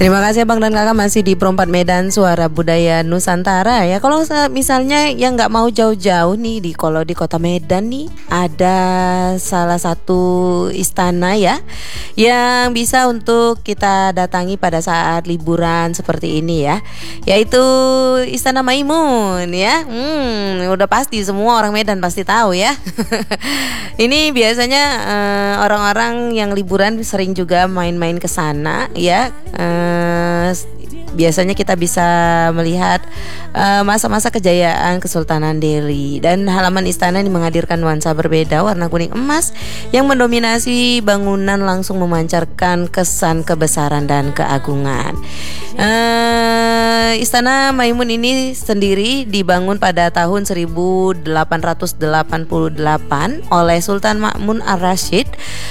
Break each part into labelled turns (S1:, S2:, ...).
S1: Terima kasih Bang dan Kakak masih di Perempat Medan Suara Budaya Nusantara ya. Kalau misalnya yang nggak mau jauh-jauh nih kalau di Kota Medan nih ada salah satu istana ya yang bisa untuk kita datangi pada saat liburan seperti ini ya, yaitu Istana Maimun ya. Udah pasti semua orang Medan pasti tahu ya. Ini biasanya orang-orang yang liburan sering juga main-main ke sana ya. Biasanya kita bisa melihat masa-masa kejayaan Kesultanan Delhi, dan halaman istana ini menghadirkan nuansa berbeda warna kuning emas yang mendominasi bangunan, langsung memancarkan kesan kebesaran dan keagungan. Istana Maimun ini sendiri dibangun pada tahun 1888 oleh Sultan Ma'mun Ar-Rasyid.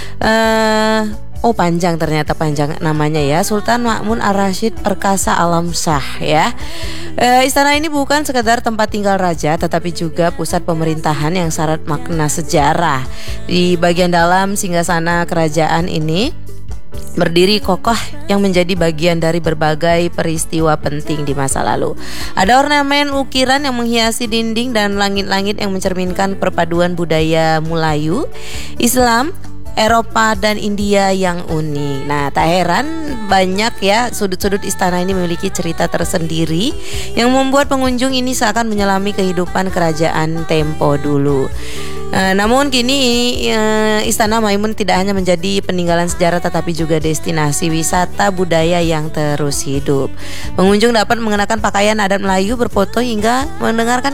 S1: Panjang namanya ya, Sultan Ma'mun Ar-Rasyid Perkasa Alam Shah ya. Istana ini bukan sekedar tempat tinggal raja, tetapi juga pusat pemerintahan yang syarat makna sejarah. Di bagian dalam singgasana kerajaan ini berdiri kokoh yang menjadi bagian dari berbagai peristiwa penting di masa lalu. Ada ornamen ukiran yang menghiasi dinding dan langit-langit yang mencerminkan perpaduan budaya Melayu, Islam, Eropa dan India yang unik. Nah, tak heran banyak ya sudut-sudut istana ini memiliki cerita tersendiri yang membuat pengunjung ini seakan menyelami kehidupan kerajaan tempo dulu. Namun kini Istana Maimun tidak hanya menjadi peninggalan sejarah, tetapi juga destinasi wisata budaya yang terus hidup. Pengunjung dapat mengenakan pakaian adat Melayu, berfoto hingga mendengarkan